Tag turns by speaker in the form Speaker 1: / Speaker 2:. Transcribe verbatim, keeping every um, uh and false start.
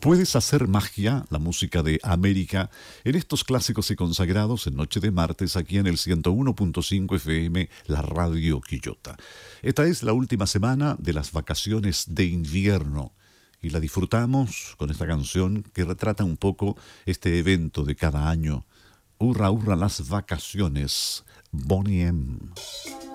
Speaker 1: Puedes hacer magia, la música de América, en estos clásicos y consagrados en Noche de Martes aquí en el ciento uno punto cinco F M, la Radio Quillota. Esta es la última semana de las vacaciones de invierno y la disfrutamos con esta canción que retrata un poco este evento de cada año. Hurra, hurra las vacaciones, Boney M.